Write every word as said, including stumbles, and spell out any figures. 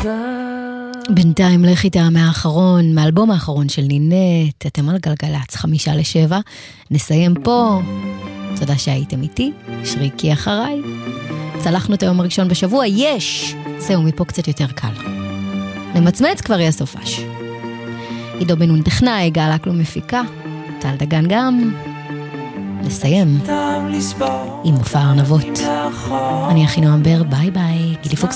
בינתיים לך איתה מהאחרון, מהאלבום האחרון של נינט, אתם על גלגלץ, חמישה לשבע. נסיים פה. תודה שהייתם איתי, שריקי אחריי. צלחנו את היום הראשון בשבוע, יש! זהו, מפה קצת יותר קל. נמצמץ כבר יהיה סופש. עידו בן נון טכנאי, גל אקלום מפיקה, טל דגן גם. נסיים עם מופע ארנבות. אני אחי נועם בר, ביי ביי. גילי פוקס